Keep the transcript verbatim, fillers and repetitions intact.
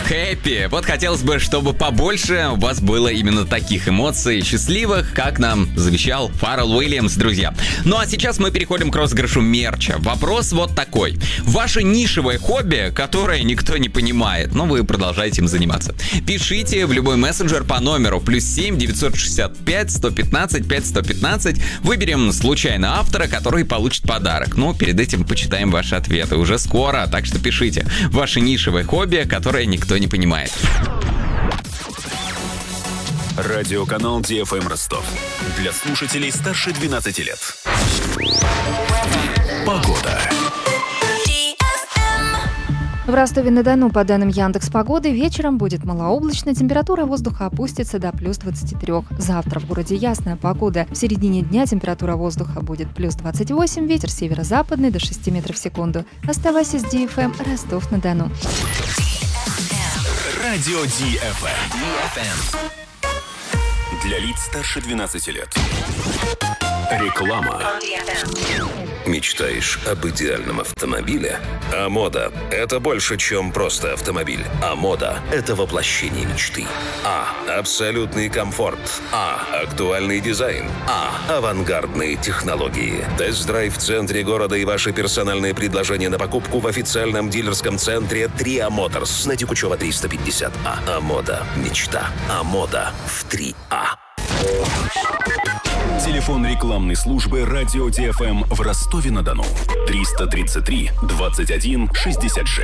Хэппи. Вот хотелось бы, чтобы побольше у вас было именно таких эмоций счастливых, как нам завещал Фаррелл Уильямс, друзья. Ну а сейчас мы переходим к розыгрышу мерча. Вопрос вот такой. Ваше нишевое хобби, которое никто не понимает, но вы продолжаете им заниматься. Пишите в любой мессенджер по номеру плюс семь девятьсот шестьдесят пять сто пятнадцать пять сто пятнадцать. Выберем случайно автора, который получит подарок. Но перед этим почитаем ваши ответы уже скоро, так что пишите. Ваше нишевое хобби, которое никто не понимает. Радиоканал Ди Эф Эм Ростов. Для слушателей старше двенадцати лет. Погода. В Ростове-на-Дону, по данным Яндекс.Погоды, вечером будет малооблачно, температура воздуха опустится до плюс двадцати трёх. Завтра в городе ясная погода. В середине дня температура воздуха будет плюс двадцать восемь, ветер северо-западный до шести метров в секунду. Оставайся с Ди Эф Эм Ростов-на-Дону. Радио Ди Эф Эм. Для лиц старше двенадцати лет. Реклама. Мечтаешь об идеальном автомобиле? А-мода – это больше, чем просто автомобиль. А-мода – это воплощение мечты. А. Абсолютный комфорт. А. Актуальный дизайн. А. Авангардные технологии. Тест-драйв в центре города и ваши персональные предложения на покупку в официальном дилерском центре Триа Моторс на Текучева триста пятьдесят А. А-мода – мечта. А-мода в три А. Телефон рекламной службы Радио Ди Эф Эм в Ростове-на-Дону. триста тридцать три двадцать один шестьдесят шесть.